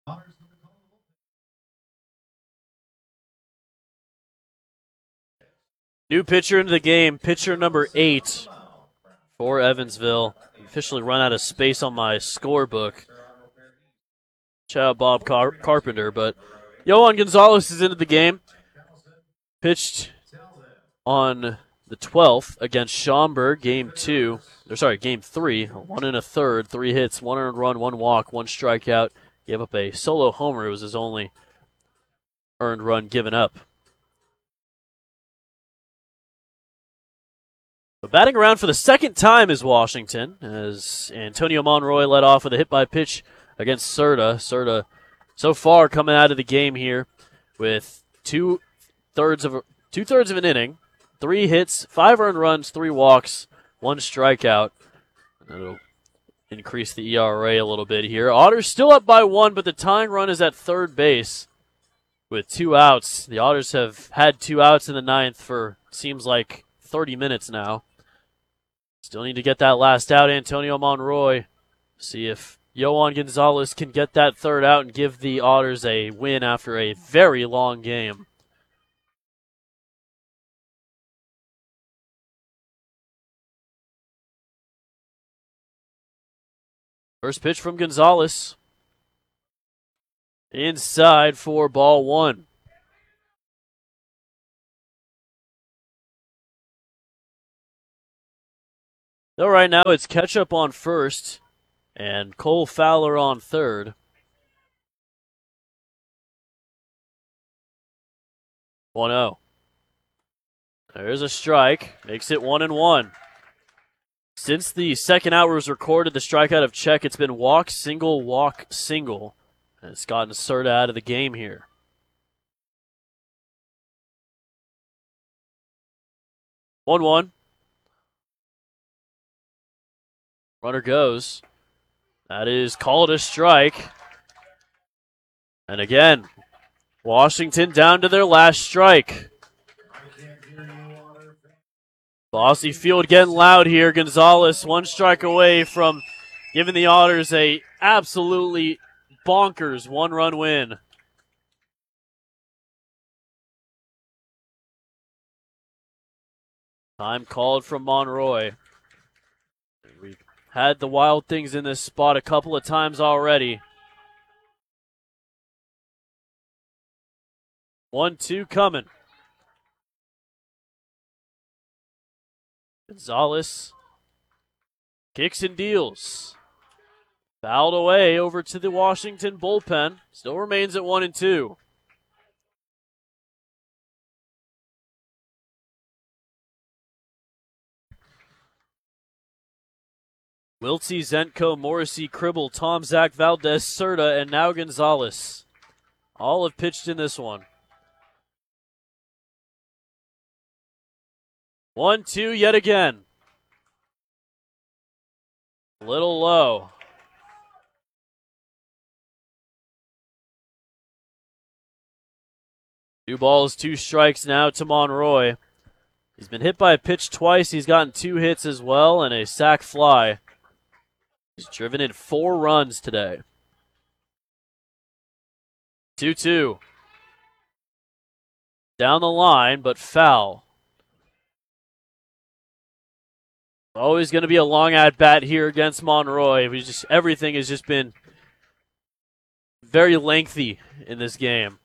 New pitcher into the game, pitcher number 8 for Evansville. Officially run out of space on my scorebook. Shout out Bob Carpenter, but Yohan Gonzalez is into the game. Pitched on the 12th against Schaumburg, game 3. 1 1/3, 3 hits, 1 earned run, 1 walk, 1 strikeout. Gave up a solo homer. It was his only earned run given up. But batting around for the second time is Washington, as Antonio Monroy led off with a hit by pitch against Serta. Serta so far coming out of the game here with two-thirds of an inning, 3 hits, 5 earned runs, 3 walks, 1 strikeout. That'll increase the ERA a little bit here. Otters still up by 1, but the tying run is at third base with 2 outs. The Otters have had 2 outs in the 9th for seems like 30 minutes now. Still need to get that last out, Antonio Monroy. See if Yohan Gonzalez can get that third out and give the Otters a win after a very long game. First pitch from Gonzalez. Inside for ball 1. So right now it's Ketchup on first and Cole Fowler on third. 1-0. There's a strike. Makes it 1-1. Since the second out was recorded, the strikeout of Czech, it's been walk, single. And it's gotten Serta out of the game here. One. Runner goes. That is called a strike. And again, Washington down to their last strike. Bossy Field getting loud here. Gonzalez 1 strike away from giving the Otters a absolutely bonkers 1-run win. Time called from Monroy. We've had the Wild Things in this spot a couple of times already. 1-2 coming. Gonzalez kicks and deals. Fouled away over to the Washington bullpen. Still remains at 1-2. Wiltsey, Zenko, Morrissey, Cribble, Tom, Zach, Valdez, Serta, and now Gonzalez. All have pitched in this one. 1-2 yet again. A little low. Two balls, 2 strikes now to Monroy. He's been hit by a pitch twice. He's gotten 2 hits as well and a sac fly. He's driven in 4 runs today. 2-2. Down the line, but foul. Always going to be a long at-bat here against Monroy. Everything has just been very lengthy in this game.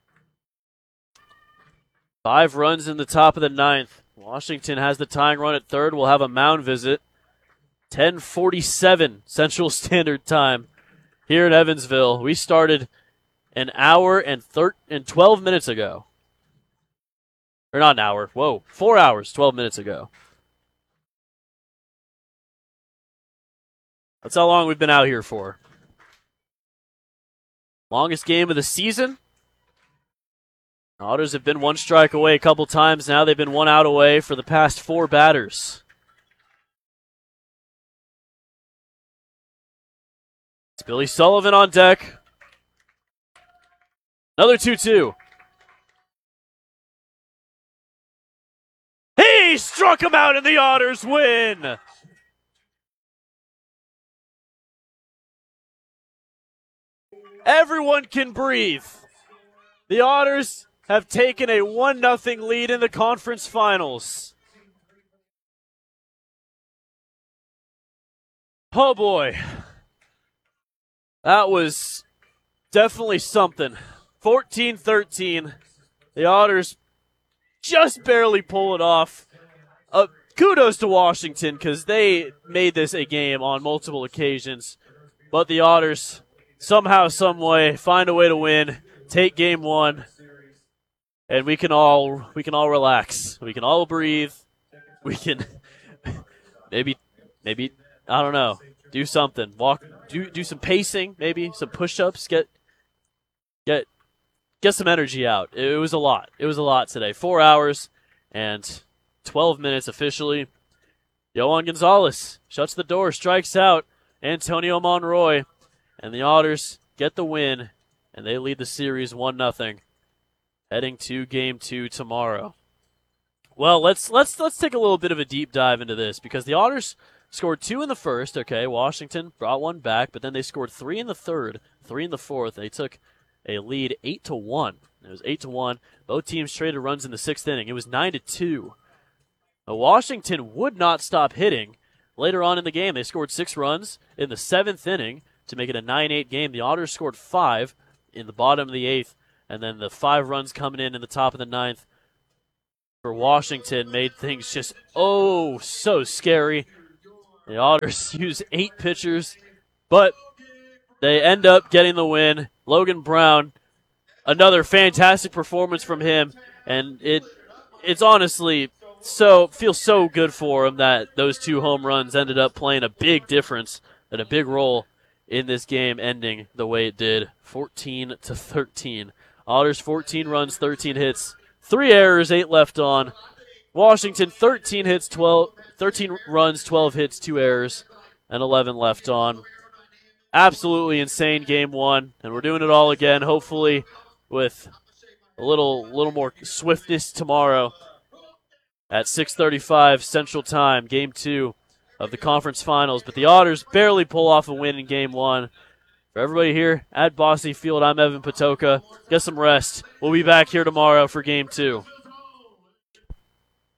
5 runs in the top of the 9th. Washington has the tying run at third. We'll have a mound visit. 10:47 Central Standard Time here in Evansville. We started an hour and 12 minutes ago. Or not an hour. 4 hours, 12 minutes ago. That's how long we've been out here for. Longest game of the season. Otters have been 1 strike away a couple times now. They've been 1 out away for the past 4 batters. It's Billy Sullivan on deck. Another 2-2. He struck him out and the Otters win. Everyone can breathe. The Otters have taken a 1-0 lead in the conference finals. Oh boy. That was definitely something. 14-13. The Otters just barely pull it off. Kudos to Washington because they made this a game on multiple occasions. But the Otters somehow, some way, find a way to win, take game one, and we can all relax. We can all breathe. We can maybe I don't know, do something. Do some pacing, maybe some push-ups, get some energy out. It was a lot. It was a lot today. 4 hours and 12 minutes officially. Yohan Gonzalez shuts the door, strikes out Antonio Monroy, and the Otters get the win, and they lead the series 1-0, heading to Game 2 tomorrow. Well, let's take a little bit of a deep dive into this because the Otters scored 2 in the first. Okay, Washington brought 1 back, but then they scored 3 in the third, 3 in the fourth. They took a lead 8-1. It was 8-1. Both teams traded runs in the 6th inning. It was 9-2. Washington would not stop hitting. Later on in the game, they scored 6 runs in the 7th inning to make it a 9-8 game. The Otters scored 5 in the bottom of the 8th, and then the 5 runs coming in the top of the 9th for Washington made things just so scary. The Otters use 8 pitchers, but they end up getting the win. Logan Brown, another fantastic performance from him, and it's honestly feels so good for him that those 2 home runs ended up playing a big difference and a big role in this game ending the way it did, 14-13. Otters 14 runs, 13 hits, 3 errors, 8 left on. Washington 13 runs, 12 hits, 2 errors, and 11 left on. Absolutely insane game 1, and we're doing it all again, hopefully with a little more swiftness tomorrow at 6:35 Central Time, Game 2 of the conference finals. But the Otters barely pull off a win in Game 1. For everybody here at Bosse Field, I'm Evan Patoka. Get some rest. We'll be back here tomorrow for Game 2.